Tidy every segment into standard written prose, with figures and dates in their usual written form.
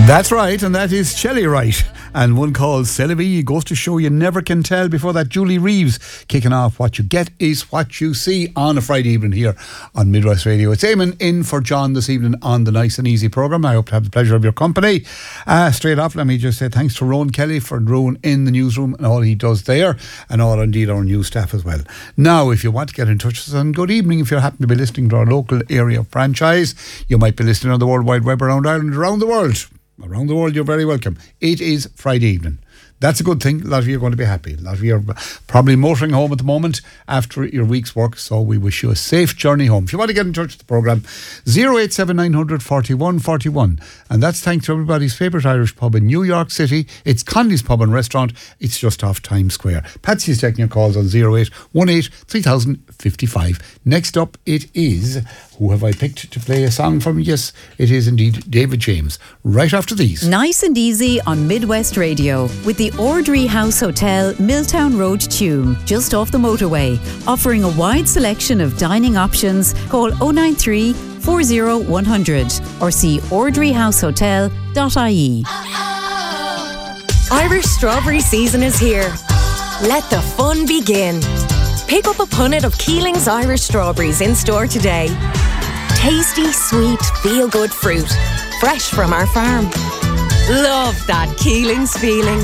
That's right, and that is Shelley Wright. And one called Céline goes to show you never can tell. Before that, Julie Reeves kicking off What You Get Is What You See on a Friday evening here on Midwest Radio. It's Eamon in for John this evening on the Nice and Easy programme. I hope to have the pleasure of your company. Straight off, let me just say thanks to Rowan Kelly for Rowan in the newsroom and all he does there, and all indeed our news staff as well. Now, if you want to get in touch with us, and good evening if you happen to be listening to our local area franchise, you might be listening on the World Wide Web around Ireland, around the world. Around the world, you're very welcome. It is Friday evening. That's a good thing. A lot of you are going to be happy. A lot of you are probably motoring home at the moment after your week's work, so we wish you a safe journey home. If you want to get in touch with the programme, 087 900 41 41. And that's thanks to everybody's favourite Irish pub in New York City. It's Conley's Pub and Restaurant. It's just off Times Square. Patsy's taking your calls on 0818 3055. Next up, it is... Who have I picked to play a song from? Yes, it is indeed David James. Right after these. Nice and Easy on Midwest Radio with the Ordry House Hotel, Milltown Road, Tuam, just off the motorway. Offering a wide selection of dining options. Call 093 40 100 or see ordryhousehotel.ie. Irish strawberry season is here. Let the fun begin. Pick up a punnet of Keeling's Irish strawberries in store today. Tasty, sweet, feel-good fruit. Fresh from our farm. Love that Keeling's feeling.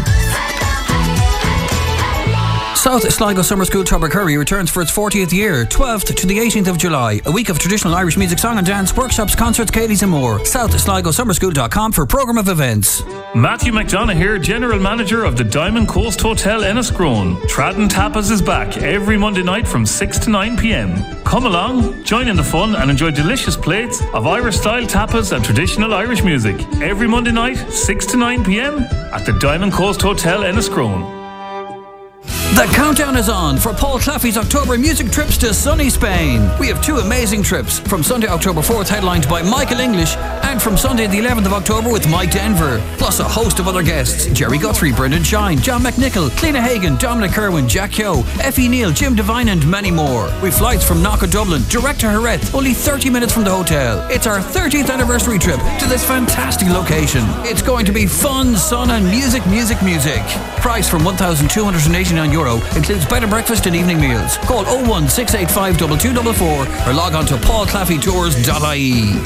South Sligo Summer School Tubbercurry returns for its 40th year, 12th to the 18th of July. A week of traditional Irish music, song and dance, workshops, concerts, Katie's and more. SouthSligoSummerSchool.com for programme of events. Matthew McDonough here, General Manager of the Diamond Coast Hotel Enniscrone. Tradden Tapas is back every Monday night from 6 to 9 p.m. Come along, join in the fun and enjoy delicious plates of Irish-style tapas and traditional Irish music. Every Monday night, 6 to 9 p.m. at the Diamond Coast Hotel Enniscrone. The countdown is on for Paul Claffey's October music trips to sunny Spain. We have two amazing trips, from Sunday October 4th headlined by Michael English, and from Sunday the 11th of October with Mike Denver, plus a host of other guests: Jerry Guthrie, Brendan Shine, John McNichol, Cliona Hagan, Dominic Kerwin, Jack Hyo, Effie Neal, Jim Devine and many more. With flights from Knock Dublin direct to Jerez, only 30 minutes from the hotel. It's our 30th anniversary trip to this fantastic location. It's going to be fun, sun and music. Price from €1,289, includes bed and breakfast and evening meals. Call 01685 2244 or log on to paulclaffeytours.ie.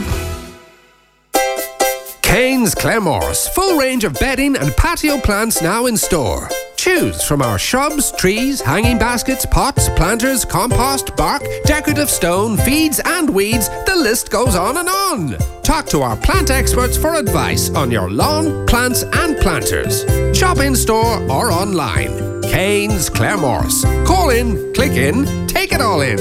Kane's Claremorris, full range of bedding and patio plants now in store. Choose from our shrubs, trees, hanging baskets, pots, planters, compost, bark, decorative stone, feeds and weeds. The list goes on and on. Talk to our plant experts for advice on your lawn, plants and planters. Shop in store or online. Kane's Claremorris. Call in, click in, take it all in.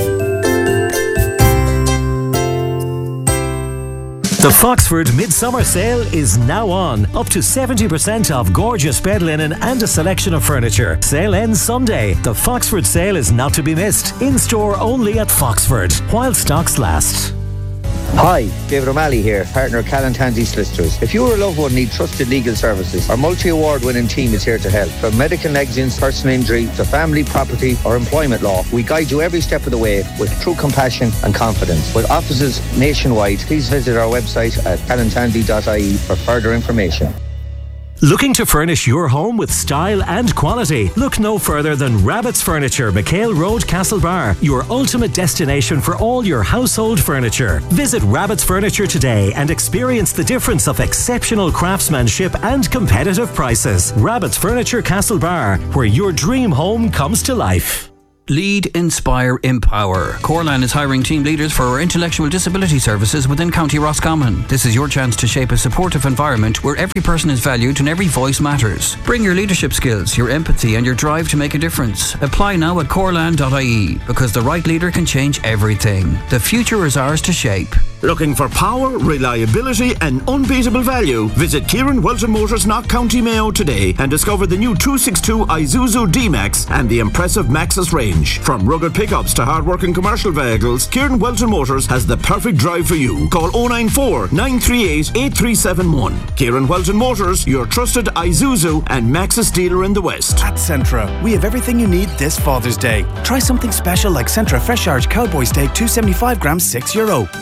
The Foxford Midsummer Sale is now on. Up to 70% off gorgeous bed linen and a selection of furniture. Sale ends Sunday. The Foxford Sale is not to be missed. In store only at Foxford, while stocks last. Hi, David O'Malley here, partner of Callan Tansey Solicitors. If you or a loved one need trusted legal services, our multi-award winning team is here to help. From medical negligence, personal injury, to family, property or employment law, we guide you every step of the way with true compassion and confidence. With offices nationwide, please visit our website at callantansey.ie for further information. Looking to furnish your home with style and quality? Look no further than Rabbit's Furniture, McHale Road, Castlebar, your ultimate destination for all your household furniture. Visit Rabbit's Furniture today and experience the difference of exceptional craftsmanship and competitive prices. Rabbit's Furniture, Castlebar, where your dream home comes to life. Lead, Inspire, Empower. Corlan is hiring team leaders for our intellectual disability services within County Roscommon. This is your chance to shape a supportive environment where every person is valued and every voice matters. Bring your leadership skills, your empathy and your drive to make a difference. Apply now at corlan.ie, because the right leader can change everything. The future is ours to shape. Looking for power, reliability and unbeatable value? Visit Kieran Welton Motors, Knock County Mayo today and discover the new 262 Isuzu D-Max and the impressive Maxus range. From rugged pickups to hard-working commercial vehicles, Kieran Welton Motors has the perfect drive for you. Call 094 938 8371. Kieran Welton Motors, your trusted Isuzu and Maxus dealer in the West. At Centra, we have everything you need this Father's Day. Try something special like Centra Fresh Irish Cowboy Steak 275 grams €6. Selected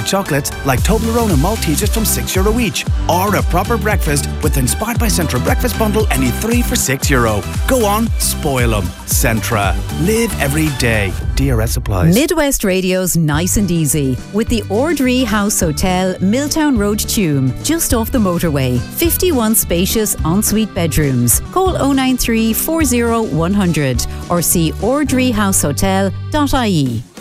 with chocolates like Toblerone and Maltesers from €6 each. Or a proper breakfast with Inspired by Centra breakfast bundle, any 3 for €6. Go on, spoil them. Centra. Live every day. DRS applies. Midwest Radio's Nice and Easy with the Ordree House Hotel, Milltown Road, Tuam, just off the motorway. 51 spacious ensuite bedrooms. Call 093 40 100 or see ordreehousehotel.ie.